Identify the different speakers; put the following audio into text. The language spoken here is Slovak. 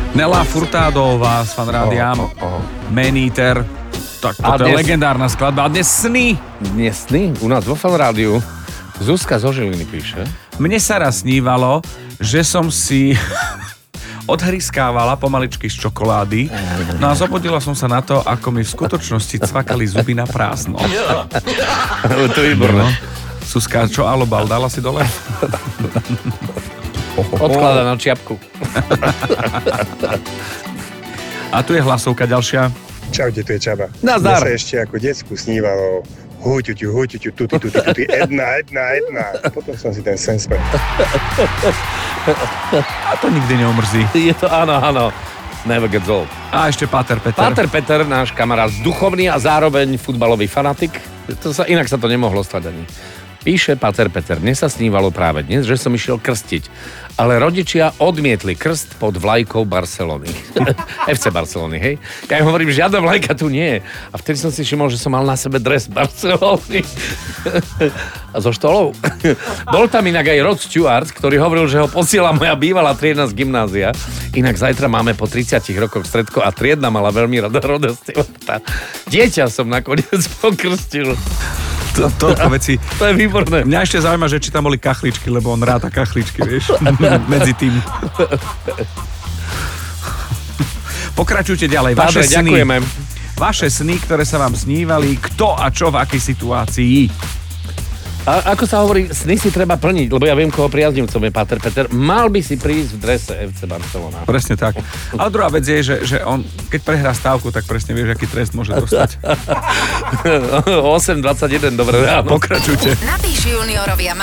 Speaker 1: Nela Furtádová z Fanrádia, Maneater. Tak toto je legendárna skladba. A dnes sny.
Speaker 2: Dnes sny? U nás vo Fanrádiu. Zuzka zo Žiliny píše.
Speaker 1: Mne sa raz snívalo, že som si odhryskávala pomaličky z čokolády. No a zobudila som sa na to, ako mi v skutočnosti cvakali zuby na prázdno.
Speaker 2: To je výborné.
Speaker 1: Suska, čo alobal, dala si dole?
Speaker 2: Odkladá na čiapku.
Speaker 1: A tu je hlasovka ďalšia.
Speaker 3: Čaute, tu je Čaba.
Speaker 2: Nazdar.
Speaker 3: Mne sa ešte ako decku snívalo huťuťu, tuty, jedna. Potom som si ten sen spel.
Speaker 1: A to nikdy neomrzí.
Speaker 2: Je to áno. Never gets old.
Speaker 1: A ešte Páter Peter.
Speaker 2: Páter Peter, náš kamarát, duchovný a zároveň futbalový fanatik. Inak sa to nemohlo stať ani. Píše Páter Peter, mne sa snívalo práve dnes, že som išiel krstiť, ale rodičia odmietli krst pod vlajkou Barcelony. FC Barcelony, hej? Ja im hovorím, žiadna vlajka tu nie je. A vtedy som si všimol, že som mal na sebe dres Barcelony. A so štolou. Bol tam inak aj Rod Stewart, ktorý hovoril, že ho posiela moja bývalá triedna z gymnázia. Inak zajtra máme po 30 rokoch stredko a triedna mala veľmi rada Roda Stewarta. Dieťa som nakoniec pokrstil.
Speaker 1: Toľko veci.
Speaker 2: To je výborné.
Speaker 1: Mňa ešte zaujíma, že či tam boli kachličky, lebo on ráta kachličky, vieš, medzi tým. Pokračujte ďalej. Vaše
Speaker 2: Dobre,
Speaker 1: sny.
Speaker 2: ďakujeme.
Speaker 1: Vaše sny, ktoré sa vám snívali, kto a čo v akej situácii.
Speaker 2: A ako sa hovorí, sny si treba plniť, lebo ja viem, koho priaznivcom je Páter Peter. Mal by si prísť v drese FC Barcelona.
Speaker 1: Presne tak. Ale druhá vec je, že on, keď prehrá stávku, tak presne vieš, aký trest môže dostať.
Speaker 2: 8:21, dobre ráno.
Speaker 1: Pokračujte.
Speaker 4: Napíš juniorovi a